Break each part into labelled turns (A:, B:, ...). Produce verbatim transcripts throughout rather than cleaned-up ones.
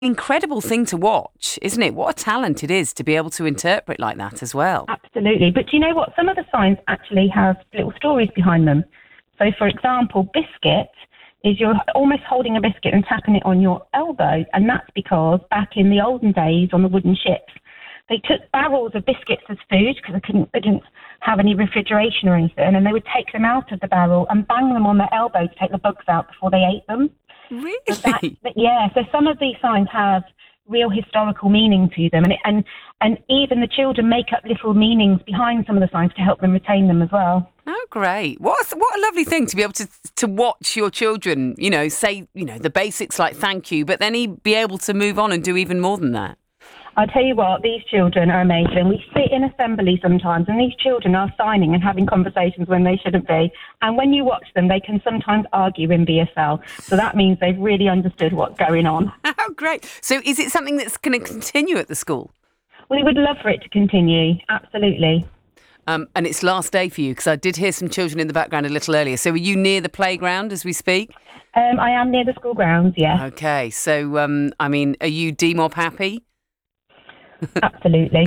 A: incredible thing to watch, isn't it? What a talent it is to be able to interpret like that as well.
B: Absolutely. But do you know what? Some of the signs actually have little stories behind them. So, for example, biscuit is you're almost holding a biscuit and tapping it on your elbow. And that's because back in the olden days on the wooden ships, they took barrels of biscuits as food because they couldn't, they didn't have any refrigeration or anything. And they would take them out of the barrel and bang them on their elbow to take the bugs out before they ate them.
A: Really?
B: So that, yeah. So some of these signs have real historical meaning to them. And, it, and, and even the children make up little meanings behind some of the signs to help them retain them as well.
A: Oh, great. What a, what a lovely thing to be able to to watch your children, you know, say, you know, the basics like thank you, but then he be able to move on and do even more than that.
B: I'll tell you what, these children are amazing. We sit in assembly sometimes and these children are signing and having conversations when they shouldn't be. And when you watch them, they can sometimes argue in B S L. So that means they've really understood what's going on.
A: Oh, great. So is it something that's going to continue at the school?
B: Well, we would love for it to continue. Absolutely.
A: Um, and it's last day for you, because I did hear some children in the background a little earlier. So are you near the playground as we speak?
B: Um, I am near the school grounds, yeah.
A: Okay. So, um, I mean, are you D M O P happy?
B: Absolutely.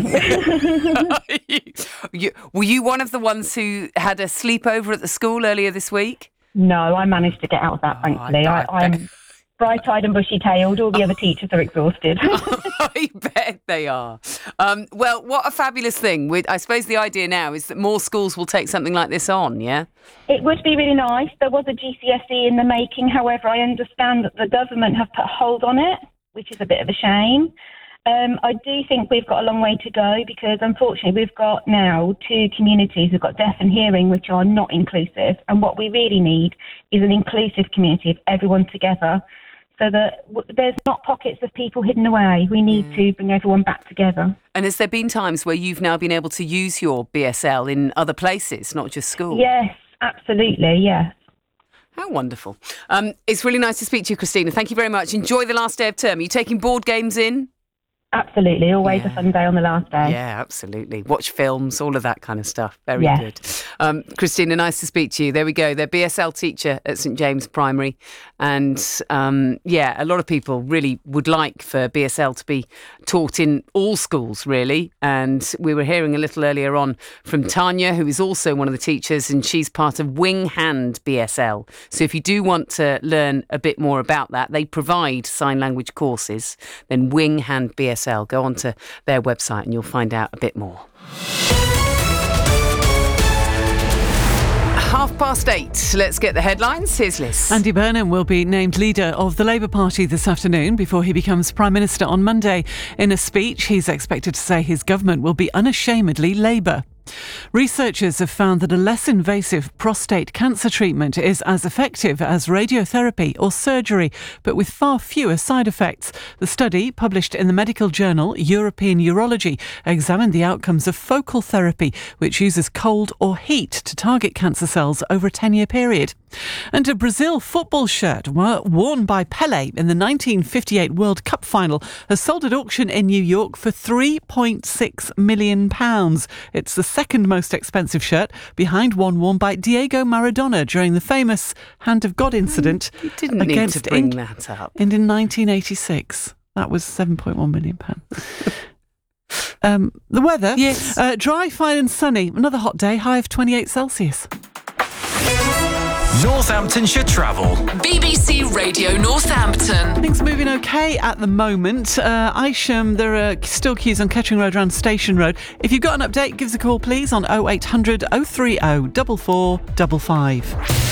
A: you, were you one of the ones who had a sleepover at the school earlier this week?
B: No, I managed to get out of that, thankfully.
A: Oh, I, I
B: I, I'm bright-eyed and bushy-tailed. All the other teachers are exhausted.
A: I bet they are. Um, well, what a fabulous thing. With, I suppose the idea now is that more schools will take something like this on, yeah?
B: It would be really nice. There was a G C S E in the making. However, I understand that the government have put a hold on it, which is a bit of a shame. Um, I do think we've got a long way to go because, unfortunately, we've got now two communities. We've got deaf and hearing, which are not inclusive. And what we really need is an inclusive community of everyone together so that w- there's not pockets of people hidden away. We need mm. to bring everyone back together.
A: And has there been times where you've now been able to use your B S L in other places, not just school?
B: Yes, absolutely, yes.
A: How wonderful. Um, it's really nice to speak to you, Christina. Thank you very much. Enjoy the last day of term. Are you taking board games in?
B: Absolutely, always yeah. a fun day on the last day.
A: Yeah, absolutely. Watch films, all of that kind of stuff. Very
B: yes.
A: good. Um, Christina, nice to speak to you. There we go. They're B S L teacher at St James Primary. And um, yeah, a lot of people really would like for B S L to be taught in all schools, really. And we were hearing a little earlier on from Tanya, who is also one of the teachers, and she's part of Wing Hand B S L. So if you do want to learn a bit more about that, they provide sign language courses. Then Wing Hand B S L. Go onto their website and you'll find out a bit more. Half past eight. Let's get the headlines. Here's Liz.
C: Andy Burnham will be named leader of the Labour Party this afternoon before he becomes Prime Minister on Monday. In a speech, he's expected to say his government will be unashamedly Labour. Researchers have found that a less invasive prostate cancer treatment is as effective as radiotherapy or surgery, but with far fewer side effects. The study, published in the medical journal European Urology, examined the outcomes of focal therapy, which uses cold or heat to target cancer cells over a ten-year period. And a Brazil football shirt worn by Pelé in the nineteen fifty-eight World Cup final has sold at auction in New York for three point six million pounds. It's the second most expensive shirt, behind one worn by Diego Maradona during the famous Hand of God incident.
A: You didn't need to bring Eng- that up.
C: And in nineteen eighty-six, that was seven point one million pounds. um, the weather,
A: yes,
C: uh, dry, fine and sunny. Another hot day, high of twenty-eight Celsius.
D: Northamptonshire Travel.
E: B B C Radio Northampton.
C: Things moving okay at the moment. Uh, Isham, there are still queues on Kettering Road around Station Road. If you've got an update, give us a call, please, on oh eight hundred oh three oh four four five five.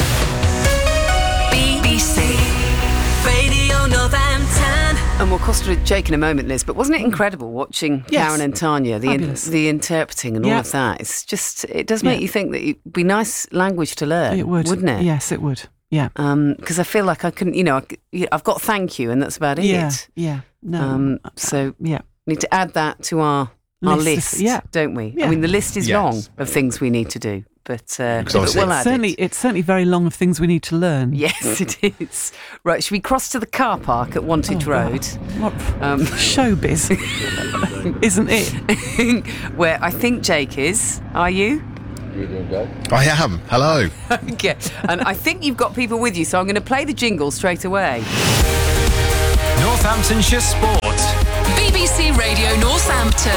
E: B B C Radio Northampton.
A: And we'll cost a Jake in a moment, Liz, but wasn't it incredible watching
C: yes.
A: Karen and Tanya, the in,
C: Fabulous.
A: the interpreting and all
C: yep.
A: of that? It's just, it does make
C: yeah.
A: you think that it'd be nice language to learn.
C: It would.
A: Wouldn't it?
C: Yes, it would. Yeah.
A: Because um, I feel like I couldn't, you know, I, I've got thank you and that's about it.
C: Yeah, yeah. No.
A: Um, so
C: yeah.
A: we need to add that to our, our list,
C: list yeah.
A: don't we?
C: Yeah.
A: I mean, the list is
D: yes.
A: long of things we need to do. But, uh, but
D: It's
A: we'll add
C: certainly,
A: it.
C: it's certainly very long of things we need to learn.
A: Yes, it is. Right, should we cross to the car park at Wantage
C: oh,
A: Road?
C: What
A: Um,
C: showbiz, isn't it?
A: Where I think Jake is. Are you?
D: I am. Hello.
A: Okay. And I think you've got people with you, so I'm going to play the jingle straight away.
D: North Northamptonshire Sport.
E: B B C Radio Northampton.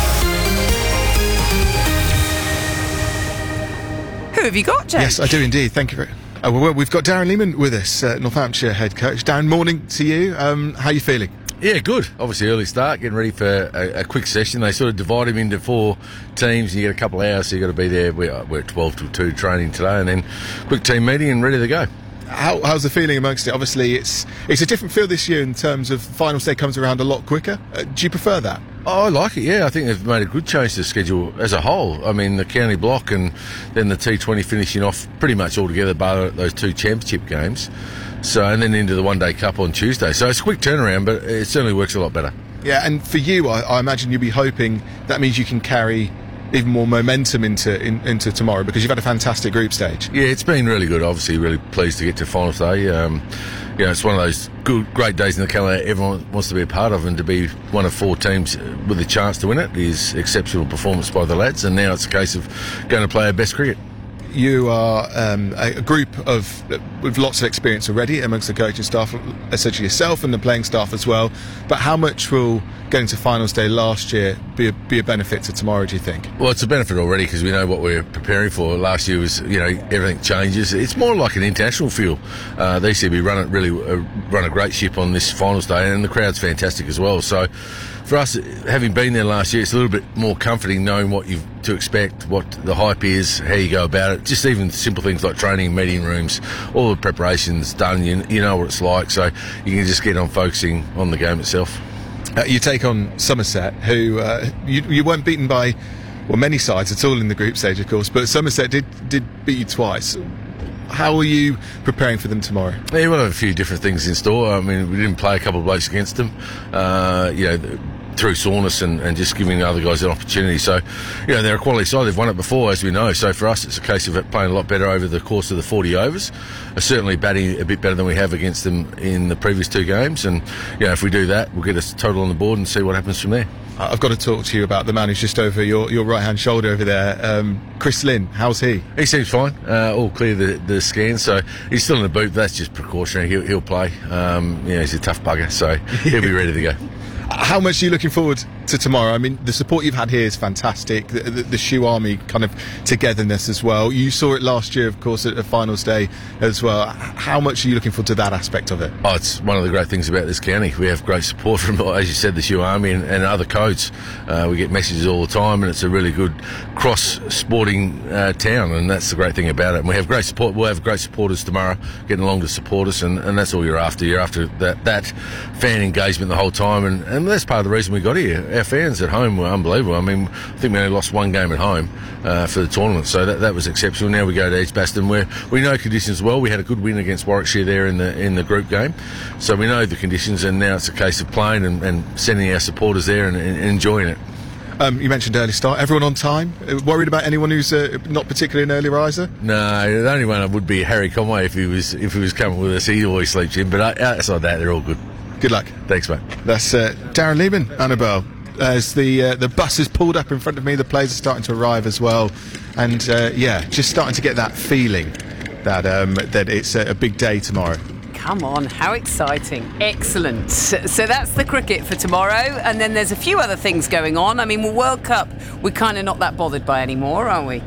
A: Who have you got, James?
F: Yes, I do indeed. Thank you very much. Oh, well, we've got Darren Lehman with us, uh, Northamptonshire head coach. Darren, morning to you. Um, how are you feeling?
G: Yeah, good. Obviously, early start, getting ready for a, a quick session. They sort of divide him into four teams, and you get a couple of hours, so you've got to be there. We're, we're at twelve till two training today, and then quick team meeting and ready to go.
F: How, how's the feeling amongst it? Obviously, it's it's a different feel this year in terms of finals day comes around a lot quicker. Uh, do you prefer that?
G: Oh, I like it, yeah. I think they've made a good change to the schedule as a whole. I mean, the county block and then the T twenty finishing off pretty much all together, bar those two championship games. So, and then into the one-day cup on Tuesday. So it's a quick turnaround, but it certainly works a lot better.
F: Yeah, and for you, I, I imagine you'll be hoping that means you can carry even more momentum into in, into tomorrow, because you've had a fantastic group stage.
G: Yeah, it's been really good. Obviously, really pleased to get to finals day. Um, you know, it's one of those good, great days in the calendar everyone wants to be a part of, and to be one of four teams with a chance to win it is exceptional performance by the lads. And now it's a case of going to play our best cricket.
F: You are um, a, a group of with lots of experience already amongst the coaching staff, essentially yourself and the playing staff as well. But how much will getting to finals day last year be a, be a benefit to tomorrow, do you think?
G: Well, it's a benefit already because we know what we're preparing for. Last year was, you know, everything changes. It's more like an international feel. Uh, they seem to be running really uh, run a great ship on this finals day, and the crowd's fantastic as well. So for us, having been there last year, it's a little bit more comforting knowing what you've to expect, what the hype is, how you go about it. Just even simple things like training, meeting rooms, all the preparations done. You, you know what it's like, so you can just get on focusing on the game itself.
F: Uh, you take on Somerset, who uh, you, you weren't beaten by, well, many sides at all in the group stage, of course, but Somerset did did beat you twice. How are you preparing for them tomorrow?
G: Yeah, we'll have a few different things in store. I mean, we didn't play a couple of blokes against them, uh, you know, through soreness and, and just giving the other guys an opportunity. So, you know, they're a quality side. They've won it before, as we know. So for us, it's a case of it playing a lot better over the course of the forty overs. Uh, certainly batting a bit better than we have against them in the previous two games. And, you know, if we do that, we'll get a total on the board and see what happens from there.
F: I've got to talk to you about the man who's just over your, your right-hand shoulder over there, um, Chris Lynn. How's he?
G: He seems fine. Uh, all clear the, the scan, so he's still in the boot. But that's just precautionary. He'll, he'll play. Um, you know, he's a tough bugger, so he'll be ready to go.
F: How much are you looking forward to tomorrow? I mean, the support you've had here is fantastic. The, the, the Shoe Army kind of togetherness as well. You saw it last year, of course, at the finals day as well. How much are you looking forward to that aspect of it?
G: Oh, it's one of the great things about this county. We have great support from, as you said, the Shoe Army and, and other codes. Uh, we get messages all the time, and it's a really good cross-sporting uh, town, and that's the great thing about it. And we have great support. We'll have great supporters tomorrow getting along to support us, and, and that's all you're after. You're after that, that fan engagement the whole time, and, and that's part of the reason we got here. Our fans at home were unbelievable. I mean, I think we only lost one game at home uh, for the tournament, so that, that was exceptional. Now we go to Edgbaston, where we know conditions well. We had a good win against Warwickshire there in the in the group game, so we know the conditions, and now it's a case of playing and, and sending our supporters there and, and enjoying it.
F: Um, you mentioned early start. Everyone on time? Worried about anyone who's uh, not particularly an early riser?
G: No, the only one would be Harry Conway if he was if he was coming with us. He always sleeps in, but outside that, they're all good.
F: Good luck.
G: Thanks, mate.
F: That's uh, Darren Lehman, Annabelle. As the uh, the bus is pulled up in front of me, the players are starting to arrive as well, and uh, yeah, just starting to get that feeling that um, that it's a, a big day tomorrow.
A: Come on, how exciting. Excellent. So, so that's the cricket for tomorrow, and then there's a few other things going on. I mean, World Cup, we're kind of not that bothered by anymore, aren't we?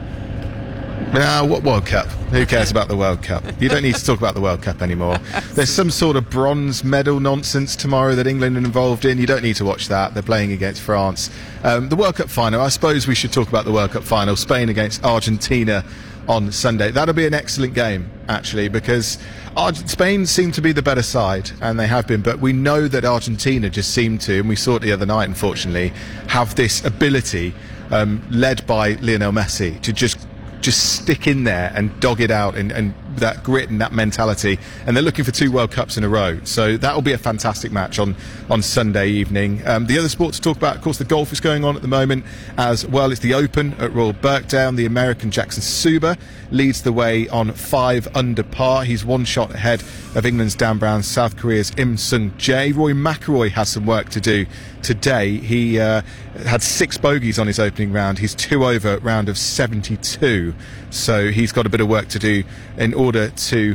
F: Now, what World Cup? Who cares about the World Cup? You don't need to talk about the World Cup anymore. There's some sort of bronze medal nonsense tomorrow that England are involved in. You don't need to watch that. They're playing against France. Um, the World Cup final, I suppose we should talk about the World Cup final. Spain against Argentina on Sunday. That'll be an excellent game, actually, because Arge- Spain seem to be the better side, and they have been, but we know that Argentina just seem to, and we saw it the other night, unfortunately, have this ability, um, led by Lionel Messi, to just just stick in there and dog it out, and, and that grit and that mentality, and they're looking for two World Cups in a row, so that will be a fantastic match on on Sunday evening. Um, the other sport to talk about, of course, the golf is going on at the moment as well. It's the Open at Royal Birkdown. The American Jackson Suba leads the way on five under par. He's one shot ahead of England's Dan Brown, South Korea's Im Sung Jae. Rory McIlroy has some work to do today. He uh, had six bogeys on his opening round. He's two over round of seventy-two, so he's got a bit of work to do in order to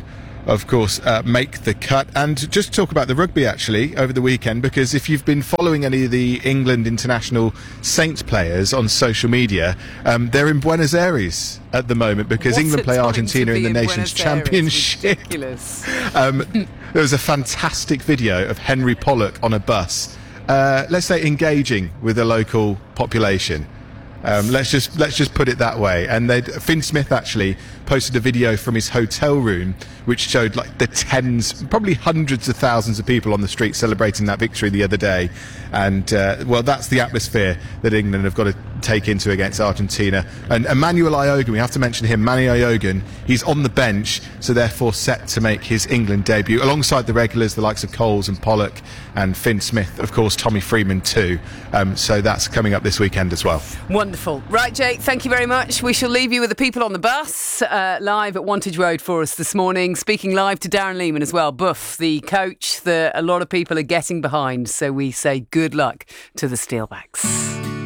F: of course, uh, make the cut. And just talk about the rugby, actually, over the weekend, because if you've been following any of the England international Saints players on social media, um, they're in Buenos Aires at the moment because
A: What
F: England
A: a
F: play
A: time
F: Argentina
A: to
F: in
A: be
F: the
A: in
F: Nations
A: Buenos Aires.
F: Championship.
A: Ridiculous.
F: um, there was a fantastic video of Henry Pollock on a bus, uh, let's say engaging with the local population. Um, let's just let's just put it that way. And they'd, Finn Smith actually posted a video from his hotel room which showed like the tens, probably hundreds of thousands of people on the street celebrating that victory the other day. And uh, well, that's the atmosphere that England have got to take into against Argentina. And Emmanuel Iogun, we have to mention him, Manny Iogun, he's on the bench, so therefore set to make his England debut alongside the regulars, the likes of Coles and Pollock and Finn Smith, of course, Tommy Freeman too. Um, so that's coming up this weekend as well.
A: Wonderful. Right, Jake, thank you very much. We shall leave you with the people on the bus uh, live at Wantage Road for us this morning. Speaking live to Darren Lehman as well, Buff, the coach that a lot of people are getting behind. So we say good luck to the Steelbacks.